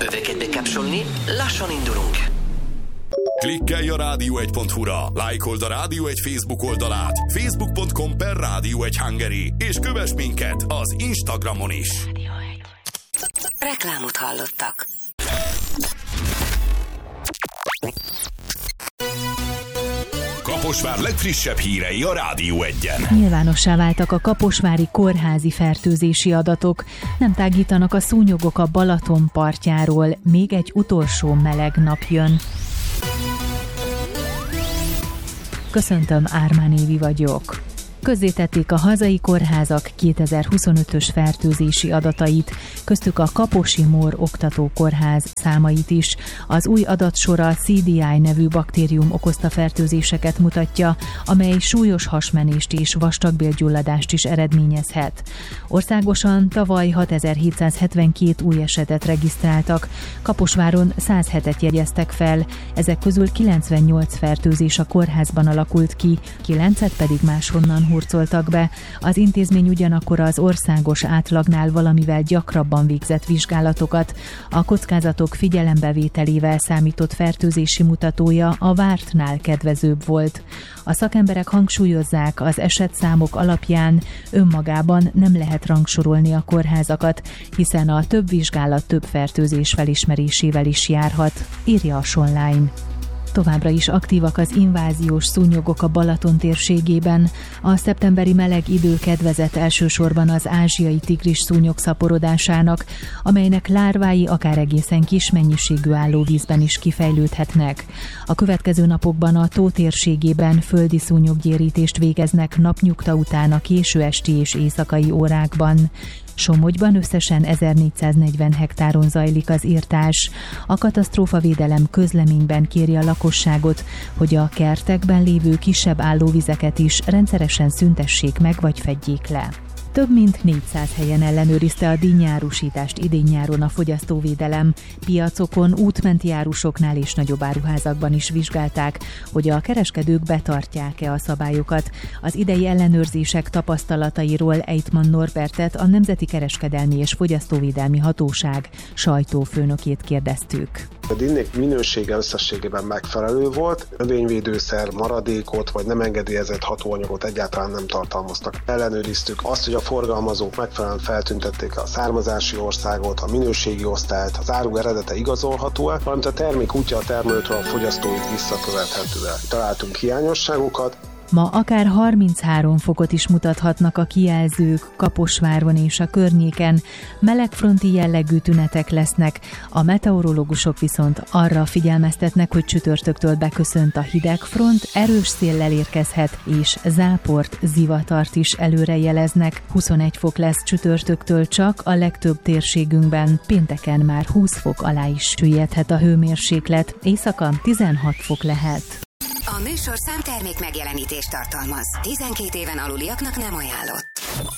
Öveket bekapcsolni, lassan indulunk. Klikkelj a rádió1.hu-ra, lájkold a Rádió 1 Facebook oldalát, facebook.com/Rádió1 Hungary, és kövess minket az Instagramon is. Reklámot hallottak. Kaposvár legfrissebb hírei a Rádió 1-en. Nyilvánossá váltak a kaposvári kórházi fertőzési adatok. Nem tágítanak a szúnyogok a Balaton partjáról. Még egy utolsó meleg nap jön. Köszöntöm, Ármán Évi vagyok. Közzétették a hazai kórházak 2025-ös fertőzési adatait, köztük a Kaposi Mór Oktatókórház számait is. Az új adatsor a CDI nevű baktérium okozta fertőzéseket mutatja, amely súlyos hasmenést és vastagbélgyulladást is eredményezhet. Országosan tavaly 6772 új esetet regisztráltak, Kaposváron 107-et jegyeztek fel, ezek közül 98 fertőzés a kórházban alakult ki, 9-et pedig máshonnan hurcoltak be. Az intézmény ugyanakkor az országos átlagnál valamivel gyakrabban végzett vizsgálatokat. A kockázatok figyelembevételével számított fertőzési mutatója a vártnál kedvezőbb volt. A szakemberek hangsúlyozzák, az esetszámok alapján önmagában nem lehet rangsorolni a kórházakat, hiszen a több vizsgálat több fertőzés felismerésével is járhat, írja a Online. Továbbra is aktívak az inváziós szúnyogok a Balaton térségében. A szeptemberi meleg idő kedvezett elsősorban az ázsiai tigris szúnyog szaporodásának, amelynek lárvái akár egészen kis mennyiségű állóvízben is kifejlődhetnek. A következő napokban a tó térségében földi szúnyoggyérítést végeznek napnyugta után a késő esti és éjszakai órákban. Somogyban összesen 1440 hektáron zajlik az írtás. A katasztrófavédelem közleményben kéri a lakosságot, hogy a kertekben lévő kisebb állóvizeket is rendszeresen szüntessék meg vagy fedjék le. Több mint 400 helyen ellenőrizte a díjnyárusítást idén-nyáron a fogyasztóvédelem. Piacokon, útmenti árusoknál és nagyobb áruházakban is vizsgálták, hogy a kereskedők betartják-e a szabályokat. Az idei ellenőrzések tapasztalatairól Eitman Norbertet, a Nemzeti Kereskedelmi és Fogyasztóvédelmi Hatóság sajtófőnökét kérdeztük. A dinnék minősége összességében megfelelő volt, növényvédőszer, maradékot vagy nem engedélyezett hatóanyagot egyáltalán nem tartalmaztak. Ellenőriztük azt, hogy a forgalmazók megfelelően feltüntették a származási országot, a minőségi osztályt, az áru eredete igazolható-e, valamint a termék útja a termelőtől a fogyasztóig visszakövethető-e. Találtunk hiányosságokat. Ma akár 33 fokot is mutathatnak a kijelzők Kaposváron és a környéken. Melegfronti jellegű tünetek lesznek, a meteorológusok viszont arra figyelmeztetnek, hogy csütörtöktől beköszönt a hideg front, erős széllel érkezhet, és záport, zivatart is előre jeleznek. 21 fok lesz csütörtöktől csak a legtöbb térségünkben, pénteken már 20 fok alá is süllyedhet a hőmérséklet, éjszaka 16 fok lehet. A műsorszám termék megjelenítést tartalmaz. 12 éven aluliaknak nem ajánlott.